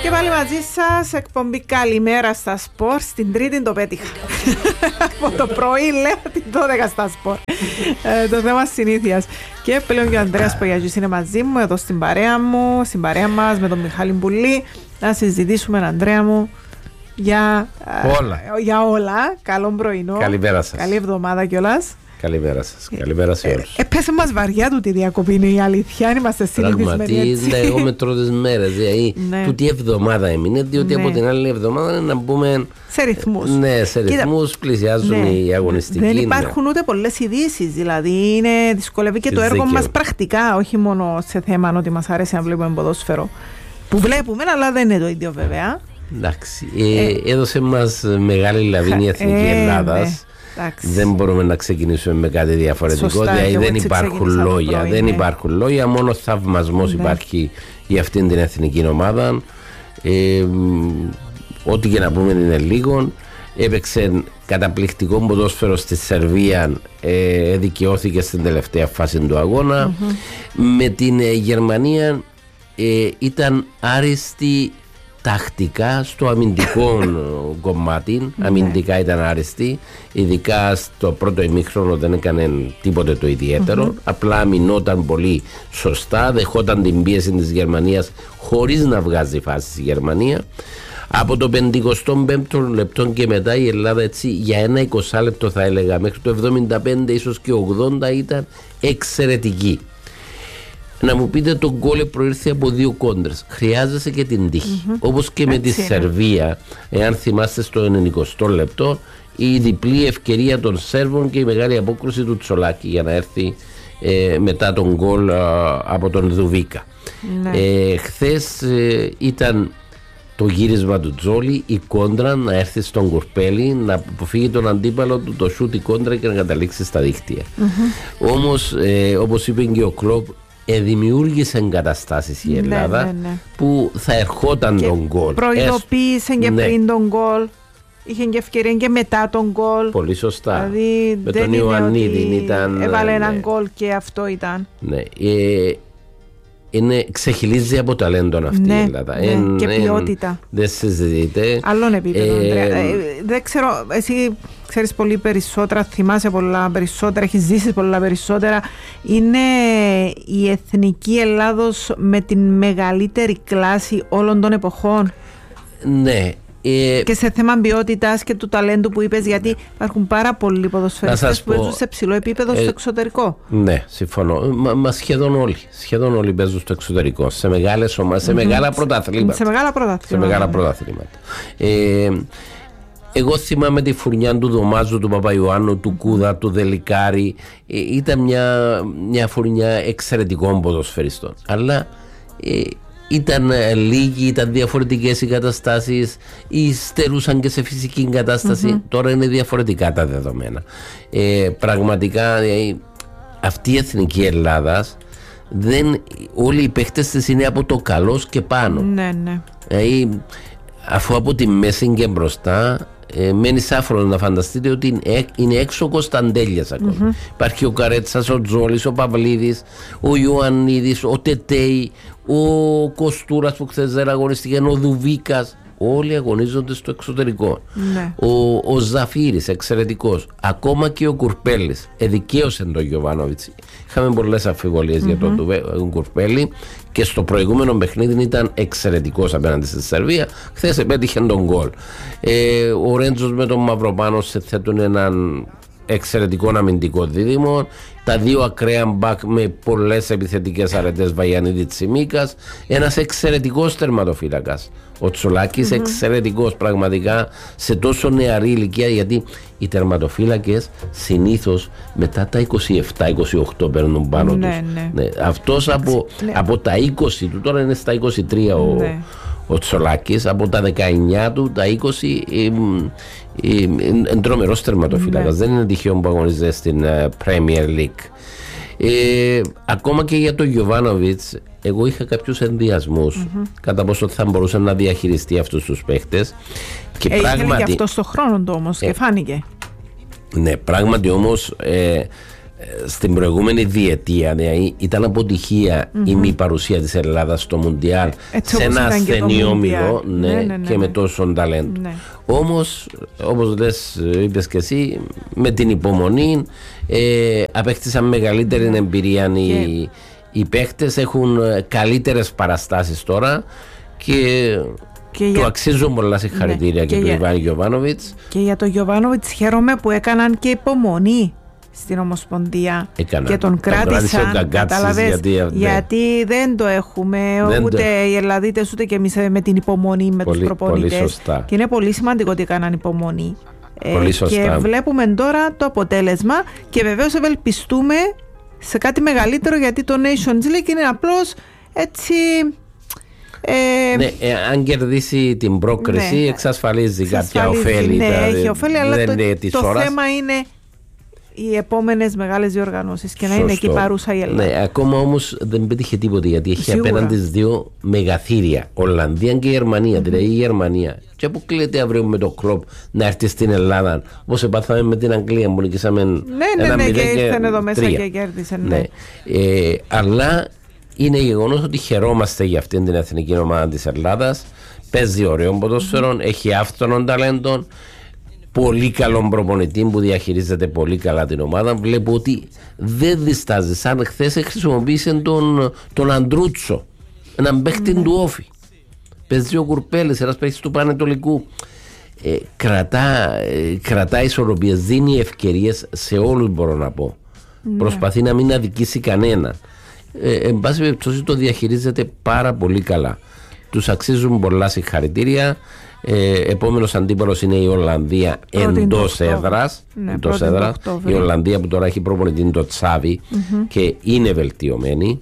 Και πάλι μαζί σας, εκπομπή Καλημέρα στα Σπορ. Στην Τρίτη το πέτυχα. Από το πρωί λέω την 12 στα Σπορ. Το θέμα συνήθειας. Και πλέον και ο Ανδρέας Πογιαγιούς είναι μαζί μου, εδώ στην παρέα μου, στην παρέα μας με τον Μιχάλη Μπουλή. Να συζητήσουμε, Ανδρέα μου, για όλα. Καλό πρωινό. Καλημέρα σας. Καλή εβδομάδα κιόλας. Καλημέρα σας. Καλημέρα σε όλους. Πέσε μας βαριά τούτη διακοπή, είναι η αλήθεια. Είμαστε συνηθισμένοι έτσι. Πραγματικά, εγώ μετρώ τις μέρες. Δηλαδή, τούτη εβδομάδα έμεινε, διότι από την άλλη εβδομάδα να μπούμε σε ρυθμούς. Ναι, σε ρυθμούς πλησιάζουν οι αγωνιστικοί. Δεν υπάρχουν ούτε πολλές ειδήσεις. Δηλαδή, δυσκολεύει και το έργο μας πρακτικά, όχι μόνο σε θέμα ότι μας αρέσει να βλέπουμε ποδόσφαιρο. Που βλέπουμε, αλλά δεν είναι το ίδιο βέβαια. Εντάξει. Έδωσε μας μεγάλη λαβίνη η Εθνική Ελλάδας. Δεν μπορούμε να ξεκινήσουμε με κάτι διαφορετικό. Δηλαδή δεν υπάρχουν λόγια. Δεν υπάρχουν λόγια, μόνο θαυμασμός υπάρχει για αυτήν την εθνική ομάδα. Ό,τι και να πούμε είναι λίγο. Έπαιξε καταπληκτικό ποδόσφαιρο στη Σερβία, δικαιώθηκε στην τελευταία φάση του αγώνα. Με την Γερμανία ήταν άριστη τακτικά στο αμυντικό κομμάτι. Αμυντικά ήταν άριστη. Ειδικά στο πρώτο ημίχρονο δεν έκανε τίποτε το ιδιαίτερο. Απλά αμυνόταν πολύ σωστά. Δεχόταν την πίεση της Γερμανίας χωρίς να βγάζει φάση στη Γερμανία. Από το 55ο λεπτό και μετά η Ελλάδα έτσι για ένα 20 λεπτό θα έλεγα μέχρι το 75 ίσως και 80 ήταν εξαιρετική. Να μου πείτε, το γκολ προήρθε από δύο κόντρες. Χρειάζεσαι και την τύχη. Όπως και με τη Σερβία, εάν θυμάστε στο 90ο λεπτό, η διπλή ευκαιρία των Σέρβων και η μεγάλη απόκρουση του Τσολάκη για να έρθει μετά τον γκολ από τον Δουβίκα. Χθες ήταν το γύρισμα του Τζόλι, η κόντρα να έρθει στον Κουρπέλη, να αποφύγει τον αντίπαλο του, το σούτ η κόντρα και να καταλήξει στα δίχτυα. Όμως, όπως είπε και ο Κλοπ, δημιούργησε εγκαταστάσεις η Ελλάδα που θα ερχόταν τον γκολ. Προειδοποίησε και πριν τον γκολ. Είχε και ευκαιρία και μετά τον γκολ. Πολύ σωστά. Δηλαδή, με τον Ιωαννίδη ήταν. Έβαλε έναν γκολ και αυτό ήταν. Ναι. Ξεχυλίζει από ταλέντον αυτή η Ελλάδα. Και ποιότητα. Δεν συζητείται. Άλλον επίπεδο, δεν ξέρω, εσύ ξέρεις πολύ περισσότερα, θυμάσαι πολλά περισσότερα, έχεις ζήσει πολλά περισσότερα. Είναι η εθνική Ελλάδος με την μεγαλύτερη κλάση όλων των εποχών. Ναι. Και σε θέμα ποιότητας και του ταλέντου που είπες, γιατί υπάρχουν πάρα πολλοί ποδοσφαιριστές που παίζουν σε ψηλό επίπεδο στο εξωτερικό. Ναι, συμφωνώ. Μα σχεδόν όλοι παίζουν στο εξωτερικό. Σε μεγάλες ομάδες, σε μεγάλα πρωταθλήματα. Σε μεγάλα πρωταθλήματα. Εγώ θυμάμαι τη φουρνιά του Δωμάζου, του Παπαϊωάννου, του Κούδα, του Δελικάρη. Ήταν μια φουρνιά εξαιρετικών ποδοσφαιριστών. Αλλά ήταν λίγοι, ήταν διαφορετικές οι καταστάσεις, στερούσαν και σε φυσική κατάσταση. Τώρα είναι διαφορετικά τα δεδομένα. Πραγματικά αυτή η εθνική Ελλάδας, όλοι οι παίχτες της είναι από το καλός και πάνω. Ναι. Αφού από τη μέση και μπροστά μένει άφρονο να φανταστείτε ότι είναι έξω ο Κωνσταντέλιας ακόμα. Υπάρχει ο Καρέτσας, ο Τζόλης, ο Παυλίδης, ο Ιωαννίδης, ο Τετέι, ο Κοστούρας που χθες δεν αγωνιστήκε, ο Δουβίκας. Όλοι αγωνίζονται στο εξωτερικό. Ο Ζαφύρης, εξαιρετικός. Ακόμα και ο Κουρπέλης. Εδικαίωσε τον Γιοβάνοβιτς. Είχαμε πολλές αμφιβολίες για τον Κουρπέλη και στο προηγούμενο παιχνίδι ήταν εξαιρετικός απέναντι στη Σερβία. Χθες επέτυχε τον γκολ. Ο Ρέντζος με τον Μαυροπάνο σε θέτουν έναν εξαιρετικό αμυντικό δίδυμο. Τα δύο ακραία μπακ με πολλές επιθετικές αρετές, Βαγιανίδη Τσιμίκας. Ένας εξαιρετικός τερματοφύλακας. Ο Τσολάκης εξαιρετικός πραγματικά σε τόσο νεαρή ηλικία, γιατί οι τερματοφύλακες συνήθως μετά τα 27-28 παίρνουν πάνω τους. Ναι. Αυτός από τα 20 του, τώρα είναι στα 23 ο Τσολάκης, από τα 19 του, τα 20 είναι τρομερός τερματοφύλακας. Δεν είναι τυχαίο που αγωνίζεται στην Premier League. Ακόμα και για τον Γιοβάνοβιτς, εγώ είχα κάποιους ενδιασμούς κατά πόσο θα μπορούσε να διαχειριστεί αυτούς τους παίχτες. Και πράγματι, και αυτό στο χρόνο του όμως και φάνηκε. Ναι, πράγματι όμως στην προηγούμενη διετία ήταν αποτυχία η μη παρουσία της Ελλάδας στο Μουντιάλ σε ένα ασθενή όμιλο και με τόσο ταλέντο. Όμως, όπως είπες και εσύ, με την υπομονή απέκτησαν μεγαλύτερη εμπειρία οι παίκτες, έχουν καλύτερες παραστάσεις τώρα και του αξίζουν πολλά συγχαρητήρια και του Ιβάν Γιοβάνοβιτς. Και για τον Γιοβάνοβιτς χαίρομαι που έκαναν και υπομονή στην Ομοσπονδία και τον κράτησαν, κατάλαβες, γιατί δεν το έχουμε ούτε οι Ελλαδίτες ούτε και εμείς με την υπομονή με τους προπονητές, και είναι πολύ σημαντικό ότι έκαναν υπομονή. Και βλέπουμε τώρα το αποτέλεσμα και βεβαίως ευελπιστούμε σε κάτι μεγαλύτερο, γιατί το Nations League είναι απλώς έτσι... αν κερδίσει την πρόκριση εξασφαλίζει κάποια ωφέλη. Έχει ωφέλη, αλλά το θέμα είναι οι επόμενες μεγάλες διοργανώσεις και να είναι εκεί παρούσα η Ελλάδα. Ακόμα όμως δεν πέτυχε τίποτε, γιατί έχει απέναντι τις δύο μεγαθύρια, Ολλανδία και Γερμανία. Δηλαδή η Γερμανία, και αποκλείεται αύριο με το Κλοπ να έρθει στην Ελλάδα, όπως επάθαμε με την Αγγλία που νικήσαμε 1-0 και ήρθαν εδώ μέσα και κέρδισαν. Αλλά είναι γεγονός ότι χαιρόμαστε για αυτήν την εθνική ομάδα της Ελλάδας. Παίζει ωραίο ποδόσφαιρο, έχει άφθονων ταλέντων, πολύ καλό προπονητή που διαχειρίζεται πολύ καλά την ομάδα. Βλέπω ότι δεν διστάζει. Σαν χθες χρησιμοποίησε τον Αντρούτσο, έναν παίχτη του Όφη. Παίζει ο Κουρπέλης, ένας παίχτης του Πανετολικού. Κρατά ισορροπίες, δίνει ευκαιρίες σε όλους, μπορώ να πω. Προσπαθεί να μην αδικήσει κανένα. Εν πάση περιπτώσει το διαχειρίζεται πάρα πολύ καλά. Τους αξίζουν πολλά συγχαρητήρια. Επόμενος αντίπαλος είναι η Ολλανδία εντός έδρας. Η Ολλανδία που τώρα έχει προπονητή το Τσάβι και είναι βελτιωμένη.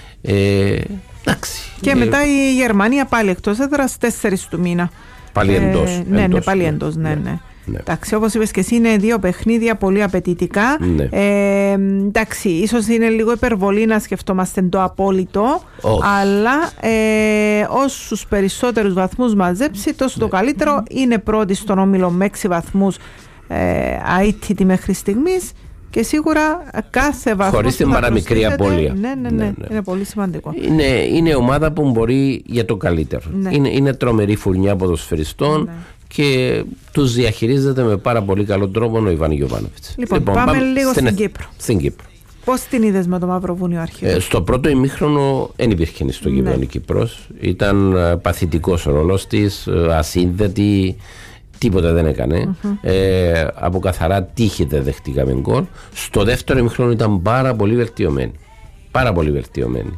Και μετά η Γερμανία πάλι εκτός έδρας, 4 του μήνα. Πάλι εντός. Πάλι εντός, Εντάξει, όπως είπες και εσύ, είναι δύο παιχνίδια πολύ απαιτητικά. Εντάξει, ίσως είναι λίγο υπερβολή να σκεφτόμαστε το απόλυτο, αλλά όσους περισσότερους βαθμούς μαζέψει, τόσο το καλύτερο. Είναι πρώτη στον όμιλο με 6 βαθμούς, αίτητη μέχρι στιγμής, και σίγουρα κάθε βαθμό χωρίς την παραμικρή απώλεια. Είναι πολύ σημαντικό. Είναι ομάδα που μπορεί για το καλύτερο. Είναι τρομερή φουρνιά ποδοσφαιριστών και τους διαχειρίζεται με πάρα πολύ καλό τρόπο ο Ιβάν Γιοβάνοβιτς. Λοιπόν, πάμε λίγο στην Κύπρο. Πώς την είδες με το Μαυροβούνιο αρχηγό? Στο πρώτο ημίχρονο δεν υπήρχε στο γήπεδο η Κύπρος. Ήταν παθητικός ο ρόλος της, ασύνδετη, τίποτα δεν έκανε. Από καθαρά τύχη δεν δεχτήκαμε γκολ. Στο δεύτερο ημίχρονο ήταν πάρα πολύ βελτιωμένη. Πάρα πολύ βελτιωμένη.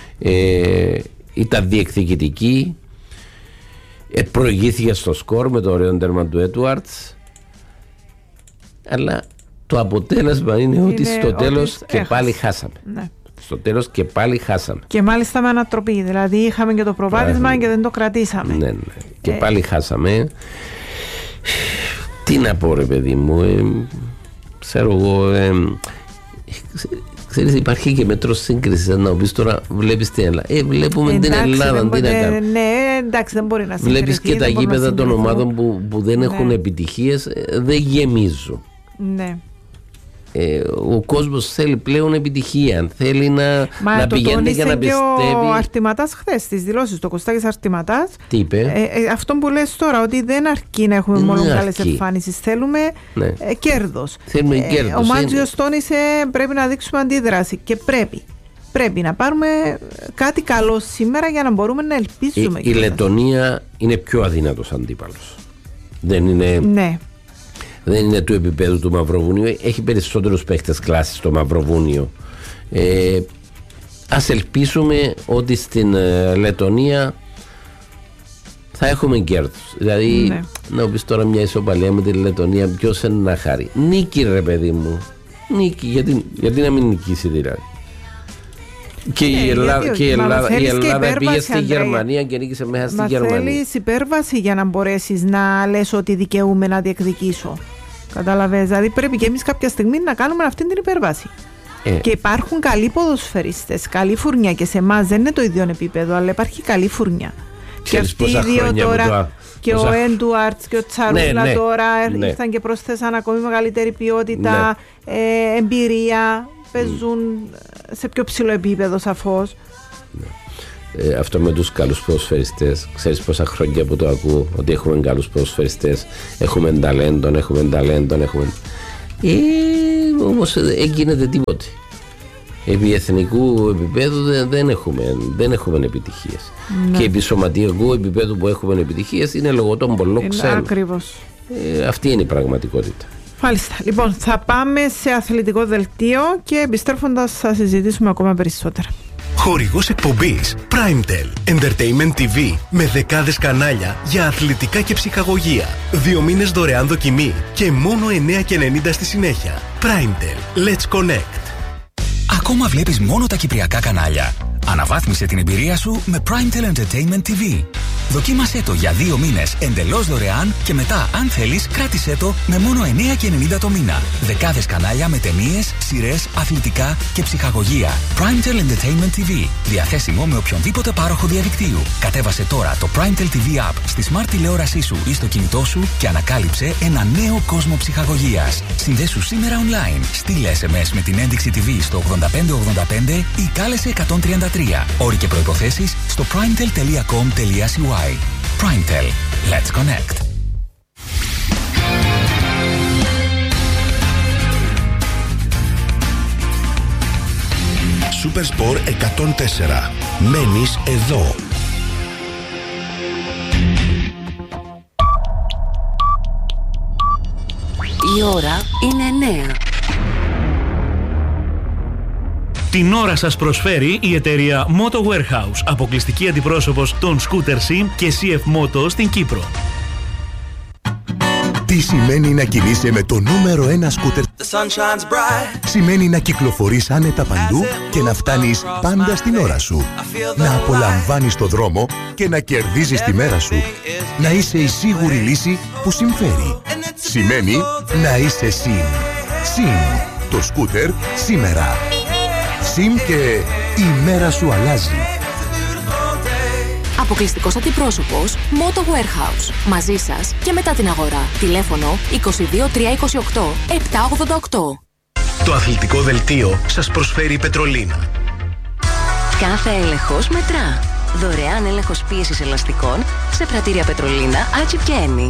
Ήταν διεκδικητική. Προηγήθηκε στο σκορ με το ωραίο τέρμα του Έντουαρτς, αλλά το αποτέλεσμα είναι ότι στο τέλος και πάλι χάσαμε. Στο τέλος και πάλι χάσαμε. Και μάλιστα με ανατροπή. Δηλαδή είχαμε και το προβάδισμα και δεν το κρατήσαμε. Και πάλι χάσαμε. Τι να πω, ρε παιδί μου, ξέρω εγώ, ξέρεις, υπάρχει και μέτρο σύγκρισης. Να πεις τώρα, βλέπεις την Ελλάδα. Βλέπουμε την Ελλάδα, τι να κάνουμε. Εντάξει, δεν μπορεί να συγκριθεί. Βλέπεις και τα γήπεδα των ομάδων που δεν έχουν επιτυχίες, δεν γεμίζουν. Ο κόσμος θέλει πλέον επιτυχία. Θέλει να πηγαίνει και να πιστεύει. Και ο Αρτηματάς χθες στις δηλώσεις, το Κωστάκης Αρτηματάς. Τι είπε? Αυτό που λες τώρα, ότι δεν αρκεί να έχουμε μόνο καλές εμφάνισεις. Θέλουμε κέρδος. Θέλουμε κέρδος. Ο Μάτζιος τόνισε πρέπει να δείξουμε αντίδραση και πρέπει να πάρουμε κάτι καλό σήμερα για να μπορούμε να ελπίζουμε. Η Λετονία είναι πιο αδύνατος αντίπαλος. Δεν είναι. Δεν είναι του επίπεδου του Μαυροβουνίου. Έχει περισσότερους παίχτες κλάσης στο Μαυροβούνιο. Ας ελπίσουμε ότι στην Λετονία θα έχουμε κέρδος. Δηλαδή, να πεις τώρα μια ισοπαλία με τη Λετονία, ποιος είναι να χάρει? Νίκη, ρε παιδί μου. Νίκη, γιατί να μην νικήσει δηλαδή? Και η Ελλάδα πήγε στη Γερμανία και νίκησε μέσα στη Γερμανία. Θέλεις υπέρβαση για να μπορέσεις να λες ότι δικαιούμαι να διεκδικήσω. Καταλαβαίνεις, δηλαδή πρέπει και εμείς κάποια στιγμή να κάνουμε αυτή την υπέρβαση. Και υπάρχουν καλοί ποδοσφαιριστές, καλή φουρνιά, και σε εμάς δεν είναι το ίδιο επίπεδο, αλλά υπάρχει καλή φουρνιά. Ξέρεις πόσα χρόνια τώρα Και ο Έντουαρτς και ο Τσαρούλα τώρα ήρθαν και πρόσθεσαν ακόμη μεγαλύτερη ποιότητα, εμπειρία, παίζουν σε πιο ψηλό επίπεδο σαφώς. Αυτό με τους καλούς ποδοσφαιριστές, ξέρεις πόσα χρόνια που το ακούω, ότι έχουμε καλούς ποδοσφαιριστές, έχουμε ταλέντον. Όμως δεν γίνεται τίποτε. Επί εθνικού επίπεδου δεν έχουμε επιτυχίες. Και επί σωματιακού επίπεδου που έχουμε επιτυχίες είναι λόγω των πολλών ξένων. Ακριβώς. Αυτή είναι η πραγματικότητα. Μάλιστα. Λοιπόν, θα πάμε σε αθλητικό δελτίο και επιστρέφοντας θα συζητήσουμε ακόμα περισσότερα. Χορηγός εκπομπής Primetel Entertainment TV με δεκάδες κανάλια για αθλητικά και ψυχαγωγία. 2 μήνες δωρεάν δοκιμή και μόνο 9,90 στη συνέχεια. Primetel. Let's connect. Ακόμα βλέπεις μόνο τα κυπριακά κανάλια? Αναβάθμισε την εμπειρία σου με Primetel Entertainment TV. Δοκίμασέ το για 2 μήνες εντελώς δωρεάν και μετά, αν θέλεις, κράτησέ το με μόνο 9,90 το μήνα. Δεκάδες κανάλια με ταινίες, σειρές, αθλητικά και ψυχαγωγία. Primetel Entertainment TV. Διαθέσιμο με οποιονδήποτε πάροχο διαδικτύου. Κατέβασε τώρα το Primetel TV App στη smart τηλεόρασή σου ή στο κινητό σου και ανακάλυψε ένα νέο κόσμο ψυχαγωγίας. Συνδέσου σήμερα online. Στείλε SMS με την ένδειξη TV στο 8585 ή κάλεσε 133. Όροι και προϋποθέσεις στο primetel.com.cy. Primetel. Let's connect. Supersport 104. Μένεις εδώ. Η ώρα είναι 9. Την ώρα σας προσφέρει η εταιρεία Moto Warehouse, αποκλειστική αντιπρόσωπος των Scooter Sim και CF Moto στην Κύπρο. Τι σημαίνει να κινείσαι με το νούμερο 1 σκούτερ? Σημαίνει να κυκλοφορείς άνετα παντού και να φτάνεις πάντα στην ώρα σου. Να απολαμβάνεις το δρόμο και να κερδίζεις τη μέρα σου. Να είσαι η σίγουρη λύση που συμφέρει. Σημαίνει να είσαι Sim. Sim. Το σκούτερ σήμερα. Sim και η μέρα σου αλλάζει. Αποκλειστικός αντιπρόσωπος Moto Warehouse. Μαζί σας και μετά την αγορά. Τηλέφωνο 22 328 788. Το αθλητικό δελτίο σας προσφέρει η Πετρολίνα. Κάθε έλεγχος μετρά. Δωρεάν έλεγχος πίεσης ελαστικών σε πρατήρια Πετρολίνα, Άτσιπ και Ένι.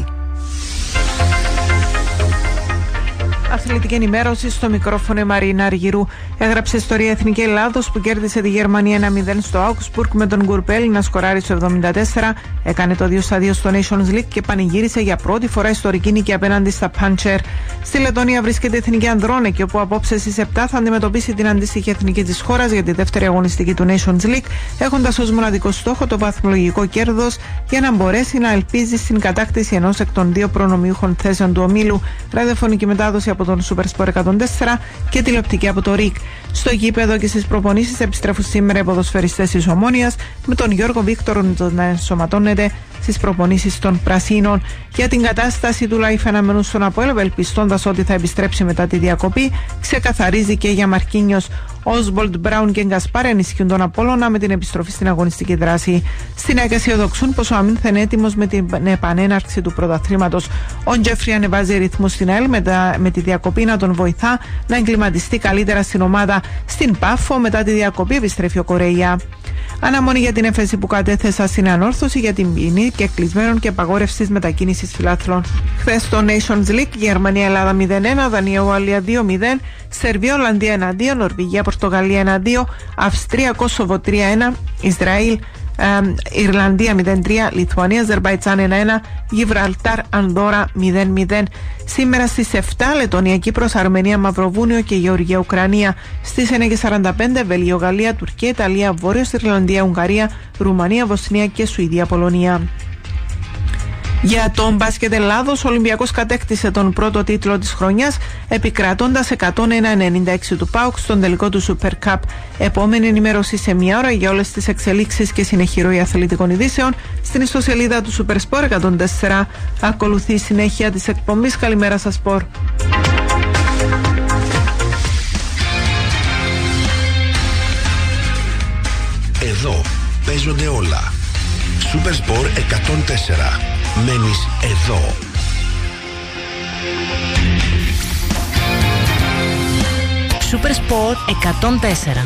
Αθλητική ενημέρωση στο μικρόφωνο η Μαρίνα Αργυρού. Έγραψε ιστορία Εθνική Ελλάδος που κέρδισε τη Γερμανία 1-0 στο Augsburg με τον Γκουρπέλ να σκοράρει στο 74. Έκανε το 2-2 στο Nations League και πανηγύρισε για πρώτη φορά ιστορική νίκη απέναντι στα Πάντσερ. Στη Λετωνία βρίσκεται η Εθνική Ανδρών, εκεί όπου απόψε στις 7 θα αντιμετωπίσει την αντίστοιχη εθνική της χώρας για τη δεύτερη αγωνιστική του Nations League, έχοντας ως μοναδικό στόχο το βαθμολογικό κέρδος για να μπορέσει να ελπίζει στην κατάκτηση ενός εκ των 2 προνομιούχων θέσεων του ομίλου. Ραδιοφωνική μετάδοση από τον Supersport 104 και τηλεοπτική από το RIK. Στο γήπεδο και στις προπονήσεις επιστρέφουν σήμερα οι ποδοσφαιριστές της Ομόνοιας, με τον Γιώργο Βίκτορο να ενσωματώνεται στις προπονήσεις των Πρασίνων. Για την κατάσταση του live αναμένουν στον ΑΠΟΕΛ, ευελπιστώντας ότι θα επιστρέψει μετά τη διακοπή, ξεκαθαρίζει και για Μαρκίνιος. Όσβολντ, Μπράουν και Γκασπάρ ενισχύουν τον Απόλλωνα με την επιστροφή στην αγωνιστική δράση. Στην ΑΕΚ αισιοδοξούν πως ο Αμίν θα είναι έτοιμος με την επανέναρξη του πρωταθλήματος. Ο Τζέφρι ανεβάζει ρυθμούς στην ΑΕΛ με τη διακοπή να τον βοηθά να εγκληματιστεί καλύτερα στην ομάδα. Στην Πάφο, μετά τη διακοπή, επιστρέφει ο Κορέια. Αναμονή για την έφεση που κατέθεσα στην ανόρθωση για την ποινή και κλεισμένων και απαγόρευσης μετακίνησης φιλάθλων. Χθες στο Nations League, Γερμανία-Ελλάδα 0-1, Δανία-Ουαλία 2-0, Σερβία-Ολλανδία 1-2, Νορβηγία-Πορτογαλία 1-2, Αυστρία-Κόσοβο 3-1, Ισραήλ Ιρλανδία 0-3, Λιθουανία Αζερμπαϊτζάν 1-1, Γιβραλτάρ Ανδόρα 0-0. Σήμερα στις 7 Λετωνία Κύπρος, Αρμενία Μαυροβούνιο και Γεωργία Ουκρανία. Στις 9:45 Βέλγιο Γαλλία, Τουρκία Ιταλία, Βόρειος Ιρλανδία Ουγγαρία, Ρουμανία Βοσνία και Σουηδία Πολωνία. Για τον μπάσκετ Ελλάδος, ο Ολυμπιακός κατέκτησε τον πρώτο τίτλο της χρονιάς, επικρατώντας 101-96 του ΠΑΟΚ στον τελικό του Super Cup. Επόμενη ενημέρωση σε μία ώρα για όλες τις εξελίξεις και συνεχή ροή αθλητικών ειδήσεων στην ιστοσελίδα του Supersport 104. Ακολουθεί η συνέχεια της εκπομπής. Καλημέρα σας, Σπορ. Εδώ παίζονται όλα. Supersport 104. Μένεις εδώ. Supersport 104.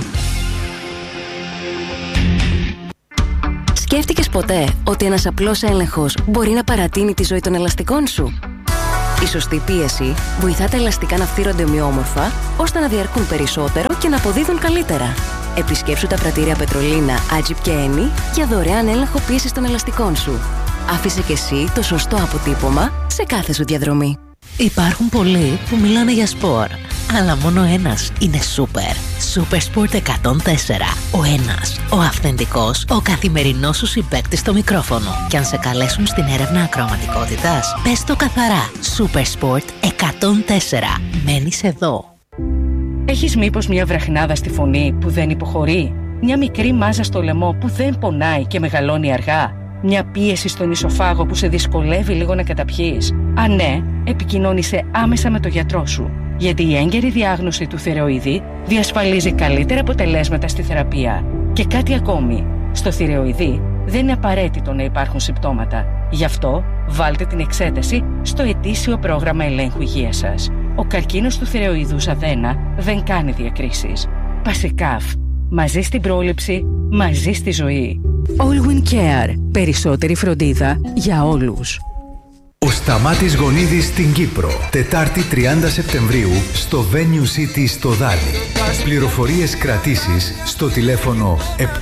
Σκέφτηκες ποτέ ότι ένας απλός έλεγχος μπορεί να παρατείνει τη ζωή των ελαστικών σου? Η σωστή πίεση βοηθά τα ελαστικά να φθύρονται ομοιόμορφα, ώστε να διαρκούν περισσότερο και να αποδίδουν καλύτερα. Επισκέψου τα πρατήρια Πετρολίνα, Agip και Eni για δωρεάν έλεγχο πίεσης των ελαστικών σου. Άφησε και εσύ το σωστό αποτύπωμα σε κάθε σου διαδρομή. Υπάρχουν πολλοί που μιλάνε για σπορ, αλλά μόνο ένας είναι σούπερ. Supersport 104. Ο ένας, ο αυθεντικός, ο καθημερινός σου συμπαίκτης στο μικρόφωνο. Και αν σε καλέσουν στην έρευνα ακροαματικότητας, πες το καθαρά. Supersport 104. Μένεις εδώ. Έχεις μήπως μια βραχνάδα στη φωνή που δεν υποχωρεί? Μια μικρή μάζα στο λαιμό που δεν πονάει και μεγαλώνει αργά? Μια πίεση στον ισοφάγο που σε δυσκολεύει λίγο να καταπιείς? Αν ναι, επικοινώνησε άμεσα με τον γιατρό σου. Γιατί η έγκαιρη διάγνωση του θηρεοειδή διασφαλίζει καλύτερα αποτελέσματα στη θεραπεία. Και κάτι ακόμη. Στο θηρεοειδή δεν είναι απαραίτητο να υπάρχουν συμπτώματα. Γι' αυτό βάλτε την εξέταση στο ετήσιο πρόγραμμα ελέγχου υγείας σας. Ο καρκίνος του θηρεοειδούς αδένα δεν κάνει διακρίσεις. Πασικάφ. Μαζί στην πρόληψη, μαζί στη ζωή. Allwin Care. Περισσότερη φροντίδα για όλους. Ο Σταμάτης Γονίδης στην Κύπρο. Τετάρτη 30 Σεπτεμβρίου στο Venue City στο Δάλι. Πληροφορίες κρατήσεις στο τηλέφωνο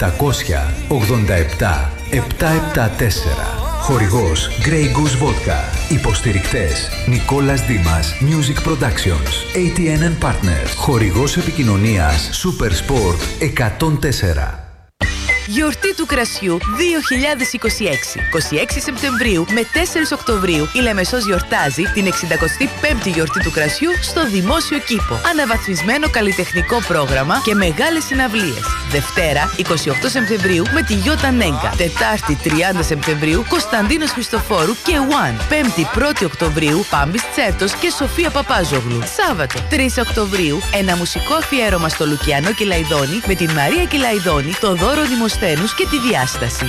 787 774. Χορηγός Grey Goose Vodka. Υποστηρικτές Νικόλας Δήμας Music Productions. ATN Partners. Χορηγός επικοινωνίας Supersport 104. Γιορτή του κρασιού 2026. 26 Σεπτεμβρίου με 4 Οκτωβρίου η Λεμεσός γιορτάζει την 65η γιορτή του κρασιού στο Δημόσιο Κήπο. Αναβαθμισμένο καλλιτεχνικό πρόγραμμα και μεγάλες συναυλίες. Δευτέρα 28 Σεπτεμβρίου με τη Γιώτα Νέγκα. Τετάρτη 30 Σεπτεμβρίου Κωνσταντίνος Χριστοφόρου και One. Πέμπτη 1η Οκτωβρίου Πάμπης Τσέρτος και Σοφία Παπάζογλου. Σάββατο 3 Οκτωβρίου ένα μουσικό αφιέρωμα στο Λουκιανό Κυλαϊδόνη με την Μαρία Κυλαϊδόνη, το Δώρο Δημοσθένους και τη Διάσταση.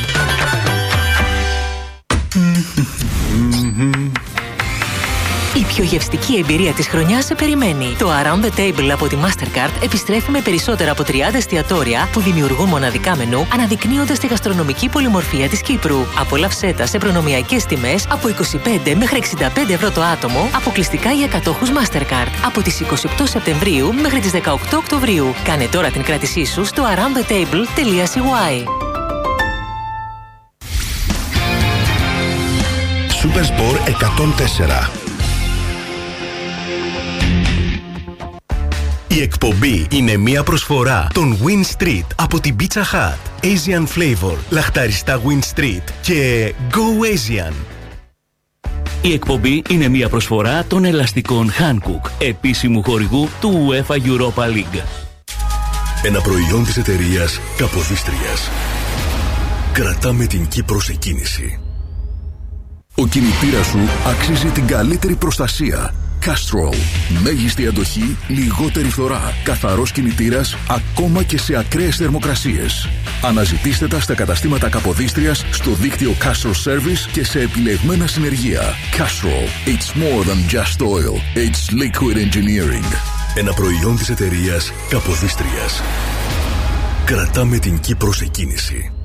Η πιο γευστική εμπειρία της χρονιάς σε περιμένει. Το Around the Table από τη Mastercard επιστρέφει με περισσότερα από 30 εστιατόρια που δημιουργούν μοναδικά μενού, αναδεικνύοντας τη γαστρονομική πολυμορφία της Κύπρου. Απόλαυσέ τα σε προνομιακές τιμές από 25 μέχρι 65 ευρώ το άτομο, αποκλειστικά για κατόχους Mastercard. Από τις 28 Σεπτεμβρίου μέχρι τις 18 Οκτωβρίου. Κάνε τώρα την κράτησή σου στο aroundthetable.cy. Supersport 104. Η εκπομπή είναι μια προσφορά των Win Street από την Pizza Hut, Asian Flavor, λαχταριστά Win Street και Go Asian. Η εκπομπή είναι μια προσφορά των ελαστικών Hankook, επίσημου χορηγού του UEFA Europa League. Ένα προϊόν της εταιρείας Καποδίστριας. Κρατάμε την Κύπρο σε κίνηση. Ο κινητήρας σου αξίζει την καλύτερη προστασία. Castrol. Μέγιστη αντοχή, λιγότερη φθορά. Καθαρός κινητήρας, ακόμα και σε ακραίες θερμοκρασίες. Αναζητήστε τα στα καταστήματα Καποδίστριας, στο δίκτυο Castrol Service και σε επιλεγμένα συνεργεία. Castrol. It's more than just oil. It's liquid engineering. Ένα προϊόν της εταιρείας Καποδίστριας. Κρατάμε την Κύπρο σε κίνηση.